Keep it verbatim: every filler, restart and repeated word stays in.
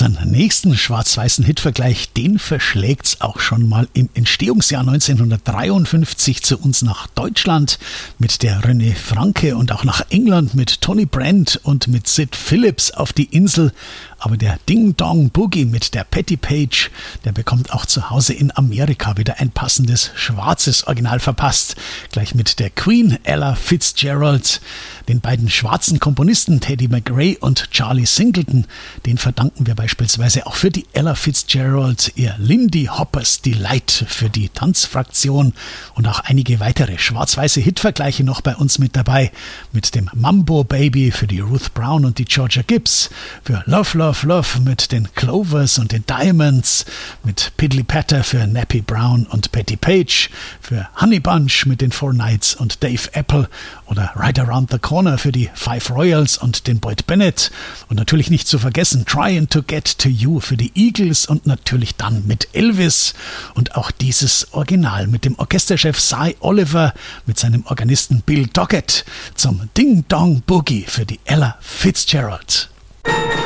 unseren nächsten schwarz-weißen Hitvergleich, den verschlägt's auch schon mal im Entstehungsjahr neunzehnhundertdreiundfünfzig zu uns nach Deutschland mit der René Franke und auch nach England mit Tony Brent und mit Sid Phillips auf die Insel. Aber der Ding Dong Boogie mit der Patti Page, der bekommt auch zu Hause in Amerika wieder ein passendes schwarzes Original verpasst. Gleich mit der Queen Ella Fitzgerald. Den beiden schwarzen Komponisten Teddy McRae und Charlie Singleton, den verdanken wir beispielsweise auch für die Ella Fitzgerald ihr Lindy Hopper's Delight für die Tanzfraktion und auch einige weitere schwarz-weiße Hitvergleiche noch bei uns mit dabei. Mit dem Mambo Baby für die Ruth Brown und die Georgia Gibbs, für Love Love Love mit den Clovers und den Diamonds, mit Piddly Patter für Nappy Brown und Patti Page, für Honey Bunch mit den Four Knights und Dave Apple oder Right Around the Corner für die Five Royals und den Boyd Bennett und natürlich nicht zu vergessen Trying to Get to You für die Eagles und natürlich dann mit Elvis und auch dieses Original mit dem Orchesterchef Cy Oliver mit seinem Organisten Bill Doggett zum Ding Dong Boogie für die Ella Fitzgerald.